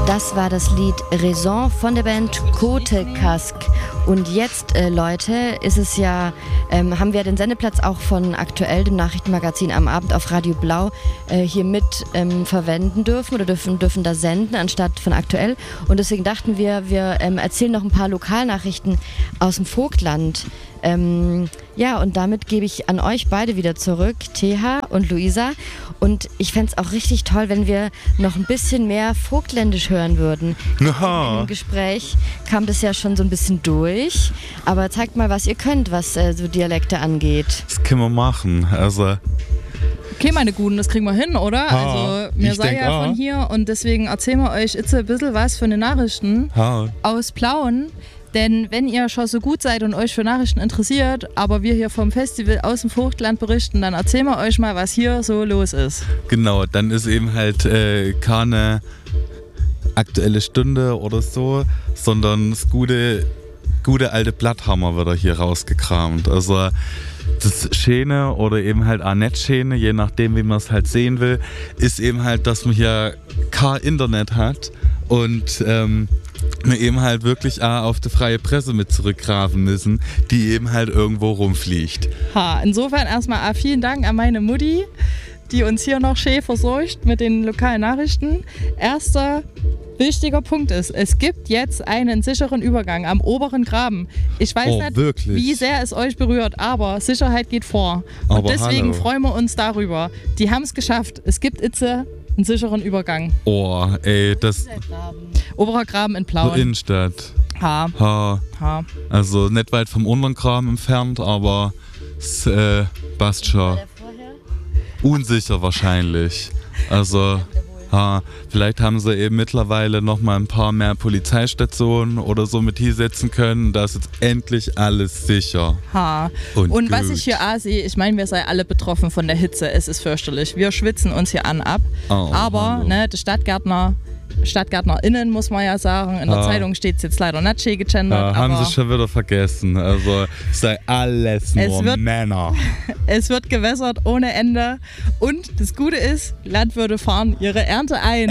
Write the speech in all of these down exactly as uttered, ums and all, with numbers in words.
Das war das Lied Raison von der Band Côte Casque. Und jetzt, äh, Leute, ist es ja, ähm, haben wir den Sendeplatz auch von Aktuell, dem Nachrichtenmagazin am Abend auf Radio Blau, äh, hier mit ähm, verwenden dürfen oder dürfen, dürfen da senden anstatt von Aktuell. Und deswegen dachten wir, wir ähm, erzählen noch ein paar Lokalnachrichten aus dem Vogtland. Ähm, ja, und damit gebe ich an euch beide wieder zurück, Teha und Luisa. Und ich fände es auch richtig toll, wenn wir noch ein bisschen mehr Vogtländisch hören würden. Aha. Im Gespräch kam das ja schon so ein bisschen durch. Aber zeigt mal, was ihr könnt, was äh, so Dialekte angeht. Das können wir machen. Also Okay, meine Guten, das kriegen wir hin, oder? Ha, also, mir ich sei denk ja auch. von hier und deswegen erzählen wir euch jetzt ein bisschen was für eine Nachrichten ha. aus Plauen. Denn wenn ihr schon so gut seid und euch für Nachrichten interessiert, aber wir hier vom Festival aus dem Vogtland berichten, dann erzählen wir euch mal, was hier so los ist. Genau, dann ist eben halt äh, keine aktuelle Stunde oder so, sondern das gute, gute alte Blatthammer wird hier rausgekramt. Also das Schöne oder eben halt auch nicht Schöne, je nachdem wie man es halt sehen will, ist eben halt, dass man hier kein Internet hat und ähm, wir eben halt wirklich auch auf die freie Presse mit zurückgraben müssen, die eben halt irgendwo rumfliegt. Ha, insofern erstmal ah, vielen Dank an meine Mutti, die uns hier noch schön versorgt mit den lokalen Nachrichten. Erster wichtiger Punkt ist, es gibt jetzt einen sicheren Übergang am oberen Graben. Ich weiß Oh, nicht, wirklich? wie sehr es euch berührt, aber Sicherheit geht vor. Und Aber deswegen hallo. freuen wir uns darüber. Die haben es geschafft. Es gibt jetzt einen sicheren Übergang. Oh, ey, das Oberer Graben in so Plauen. Innenstadt. Ha, Ha. ha. Also nicht weit vom unteren Graben entfernt, aber es äh, passt schon. Unsicher wahrscheinlich. Also, ha, vielleicht haben sie eben mittlerweile noch mal ein paar mehr Polizeistationen oder so mit hinsetzen können. Da ist jetzt endlich alles sicher. Ha. Und, Und was gut. ich hier auch sehe, ich meine, wir seien alle betroffen von der Hitze. Es ist fürchterlich. Wir schwitzen uns hier an ab. Oh, Aber hallo. ne, die Stadtgärtner, StadtgärtnerInnen muss man ja sagen, in der Ja. Zeitung steht es jetzt leider nicht schön gegendert, Ja, haben aber sie schon wieder vergessen. Also es sei alles nur Es wird- Männer. es wird gewässert ohne Ende. Und das Gute ist, Landwirte fahren ihre Ernte ein.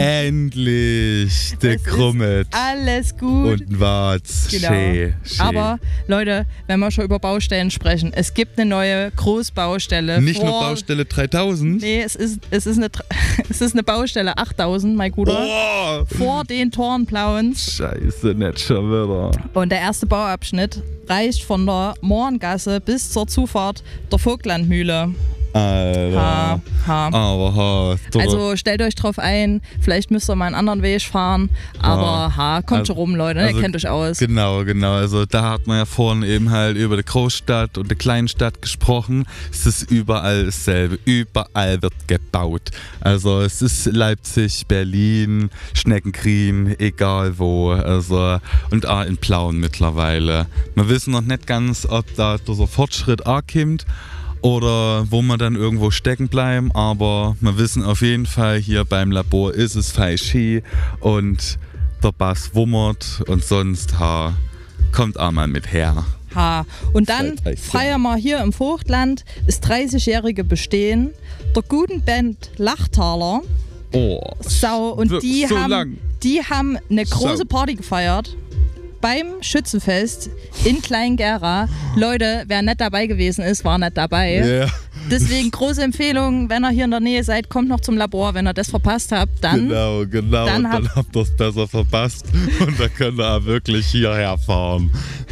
Endlich, der Es ist Krummet Alles gut. und Warz. Genau. Schön, schön. Aber Leute, wenn wir schon über Baustellen sprechen, es gibt eine neue Großbaustelle. Nicht vor, nur Baustelle dreitausend. Nee, es ist, es ist, eine, Tr- es ist eine Baustelle achttausend, mein Guter. Oh, Vor den Toren Plauens. Scheiße, nicht schon wieder. Und der erste Bauabschnitt reicht von der Mohrengasse bis zur Zufahrt der Vogtlandmühle. Alter. Ha, ha. Aber ha. doch. Also stellt euch drauf ein, vielleicht müsst ihr mal einen anderen Weg fahren, aber ha, kommt Also- schon rum, Leute, ne? also Ihr kennt euch aus. Genau, genau. Also da hat man ja vorhin eben halt über die Großstadt und die Kleinstadt gesprochen. Es ist überall dasselbe. Überall wird gebaut. Also es ist Leipzig, Berlin, Schneckengrien, egal wo. Also und auch in Plauen mittlerweile. Wir wissen noch nicht ganz, ob da dieser Fortschritt ankommt oder wo wir dann irgendwo stecken bleiben, aber wir wissen auf jeden Fall, hier beim Labor ist es falsch und der Bass wummert und sonst ha, kommt auch mal mit her. Ha. Und dann Seid euch feiern wir hier im Vogtland das dreißigjährige Bestehen der guten Band Lachtaler. Oh, Sau. Und wirklich die, so haben, lang. die haben eine große Sau. Party gefeiert. Beim Schützenfest in Kleingera. Leute, wer nicht dabei gewesen ist, war nicht dabei. Ja, Deswegen große Empfehlung, wenn ihr hier in der Nähe seid, kommt noch zum Labor. Wenn ihr das verpasst habt, dann genau, genau. dann Dann, hab- habt ihr es besser verpasst und dann könnt ihr auch wirklich hierher fahren.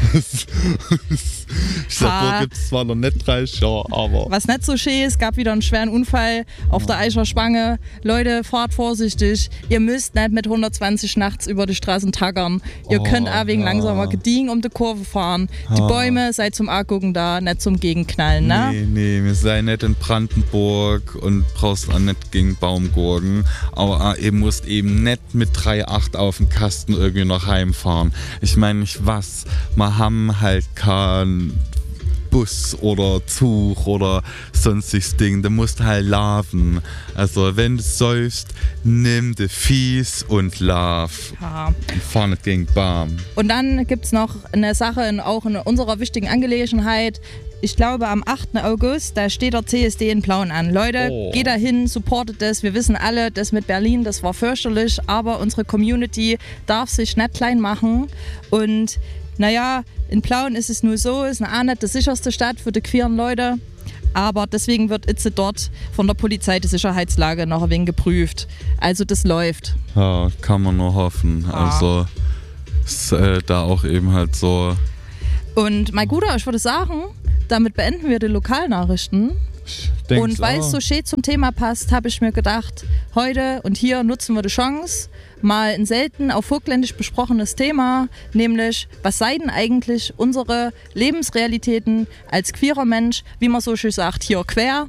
Das Ha. Labor gibt es zwar noch nicht dreißig Jahre, aber was nicht so schön ist, gab wieder einen schweren Unfall auf der Eicher Spange. Leute, fahrt vorsichtig. Ihr müsst nicht mit hundertzwanzig nachts über die Straßen taggern. Ihr Oh, könnt auch wegen ja. langsamer gediegen um die Kurve fahren. Die Ha. Bäume, seid zum Angucken da, nicht zum Gegenknallen. Ne? Nee, nee, wir seien nicht in Brandenburg und brauchst auch nicht gegen Baumgurken. Aber auch eben musst eben nicht mit drei Komma acht auf dem Kasten irgendwie noch heimfahren. Ich meine, ich was, wir haben halt kein Bus oder Zug oder sonstiges Ding, da musst du halt laufen. Also wenn du säufst, nimm de Fies und lauf. Ja. Und fahr nicht gegen Baum. Und dann gibt es noch eine Sache, in, auch in unserer wichtigen Angelegenheit. Ich glaube, am achten August, da steht der C S D in Plauen an. Leute, oh. geht da hin, supportet das. Wir wissen alle, das mit Berlin, das war fürchterlich, aber unsere Community darf sich nicht klein machen. Und naja, in Plauen ist es nur so, ist auch nicht die sicherste Stadt für die queeren Leute. Aber deswegen wird jetzt dort von der Polizei die Sicherheitslage noch ein wenig geprüft. Also das läuft. Ja, kann man nur hoffen. Ja. Also ist äh, da auch eben halt so. Und mein Guter, ich würde sagen, damit beenden wir die Lokalnachrichten. Und weil es so schön zum Thema passt, habe ich mir gedacht, heute und hier nutzen wir die Chance, mal ein selten auf Vogtländisch besprochenes Thema, nämlich was seien eigentlich unsere Lebensrealitäten als queerer Mensch, wie man so schön sagt, hier quer.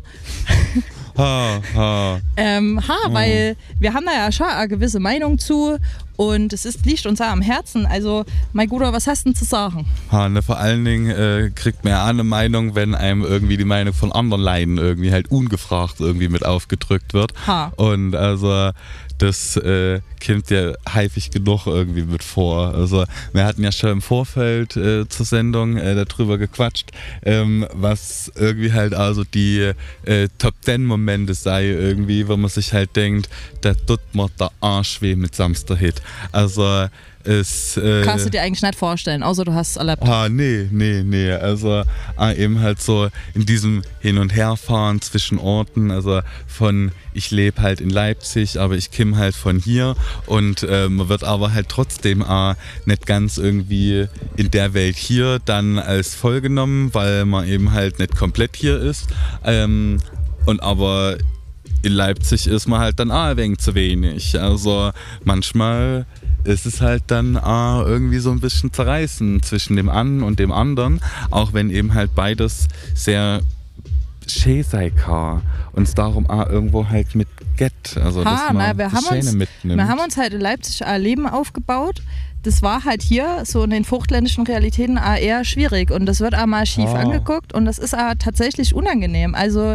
Ha, ha. ähm, ha, weil wir haben da ja schon eine gewisse Meinung zu und es ist, liegt uns ja am Herzen. Also, mein Guter, was hast du denn zu sagen? Ha, ne, vor allen Dingen äh, kriegt man ja eine Meinung, wenn einem irgendwie die Meinung von anderen Leiden irgendwie halt ungefragt irgendwie mit aufgedrückt wird. Ha. Und also das äh, kommt ja häufig genug irgendwie mit vor. Also wir hatten ja schon im Vorfeld äh, zur Sendung äh, darüber gequatscht, ähm, was irgendwie halt also die äh, Top zehn Momente sei irgendwie, wo man sich halt denkt, da tut mir der Arsch weh mit Samster Hit. Also es, äh, kannst du dir eigentlich nicht vorstellen, außer du hast es erlebt. Ah, nee, nee, nee. Also ah, eben halt so in diesem Hin- und Herfahren zwischen Orten, also von ich lebe halt in Leipzig, aber ich komme halt von hier und äh, man wird aber halt trotzdem ah, nicht ganz irgendwie in der Welt hier dann als voll genommen, weil man eben halt nicht komplett hier ist. Ähm, und aber in Leipzig ist man halt dann auch ein wenig zu wenig. Also manchmal ist es halt dann äh, irgendwie so ein bisschen zerreißen zwischen dem einen und dem anderen, auch wenn eben halt beides sehr schön sein kann und es darum auch irgendwo halt mit geht, also ha, dass man na, wir das haben Schöne uns, mitnimmt. Wir haben uns halt in Leipzig ein Leben aufgebaut. Das war halt hier so in den vogtländischen Realitäten auch eher schwierig und das wird auch mal schief oh. angeguckt und das ist auch tatsächlich unangenehm. Also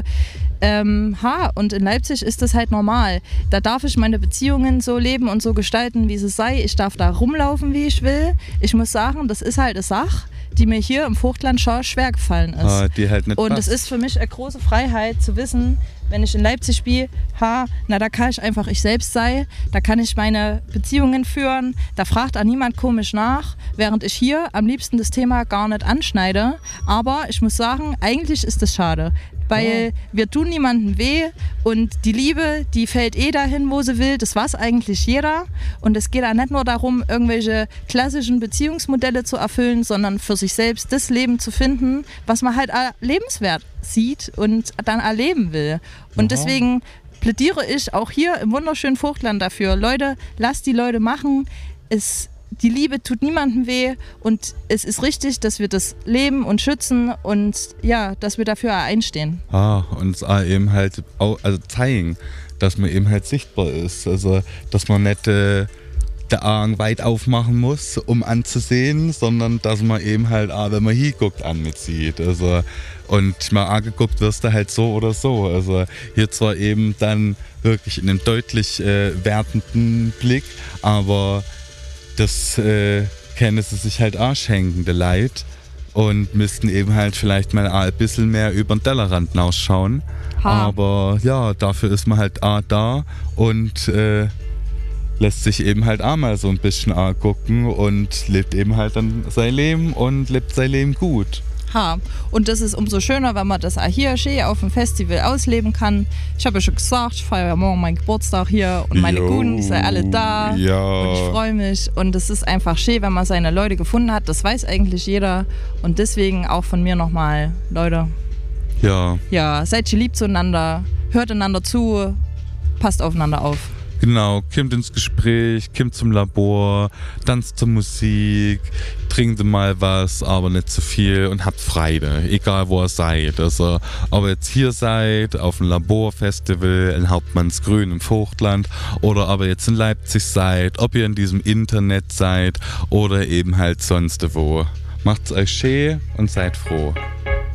ähm, ha, und in Leipzig ist das halt normal. Da darf ich meine Beziehungen so leben und so gestalten, wie sie sei. Ich darf da rumlaufen, wie ich will. Ich muss sagen, das ist halt eine Sache, die mir hier im Vogtland schon schwer gefallen ist. Ah, die halt nicht und passt. es ist für mich eine große Freiheit zu wissen, wenn ich in Leipzig spiele, ha, na da kann ich einfach ich selbst sein, da kann ich meine Beziehungen führen, da fragt auch niemand komisch nach, während ich hier am liebsten das Thema gar nicht anschneide. Aber ich muss sagen, eigentlich ist das schade. Weil oh. wir tun niemandem weh und die Liebe, die fällt eh dahin, wo sie will. Das weiß eigentlich jeder. Und es geht auch nicht nur darum, irgendwelche klassischen Beziehungsmodelle zu erfüllen, sondern für sich selbst das Leben zu finden, was man halt lebenswert sieht und dann erleben will. Und Aha. deswegen plädiere ich auch hier im wunderschönen Vogtland dafür. Leute, lasst die Leute machen. Es Die Liebe tut niemandem weh und es ist richtig, dass wir das leben und schützen und ja, dass wir dafür einstehen. Ah, und es auch eben halt auch, also zeigen, dass man eben halt sichtbar ist. Also, dass man nicht äh, der Augen weit aufmachen muss, um anzusehen, sondern dass man eben halt auch, wenn man hier guckt, an mitzieht. Also, und mal angeguckt wirst du halt so oder so. Also hier zwar eben dann wirklich in einem deutlich äh, wertenden Blick, aber das äh, können sie sich halt auch schenken, der Leid. Und müssten eben halt vielleicht mal ein bisschen mehr über den Tellerrand hinausschauen. Ha. Aber ja, dafür ist man halt auch da und äh, lässt sich eben halt auch mal so ein bisschen angucken und lebt eben halt dann sein Leben und lebt sein Leben gut. Ha. Und das ist umso schöner, wenn man das auch hier schön auf dem Festival ausleben kann. Ich habe ja schon gesagt, ich feiere ja morgen meinen Geburtstag hier und meine Guten, die sind alle da. Ja. Und ich freue mich. Und es ist einfach schön, wenn man seine Leute gefunden hat. Das weiß eigentlich jeder. Und deswegen auch von mir nochmal, Leute. Ja. Ja, seid ihr lieb zueinander, hört einander zu, passt aufeinander auf. Genau, kommt ins Gespräch, kommt zum Labor, tanzt zur Musik, trinkt mal was, aber nicht zu viel und habt Freude, egal wo ihr seid. Also, ob ihr jetzt hier seid, auf dem Laborfestival in Hauptmannsgrün im Vogtland oder ob ihr jetzt in Leipzig seid, ob ihr in diesem Internet seid oder eben halt sonst wo. Macht's euch schön und seid froh.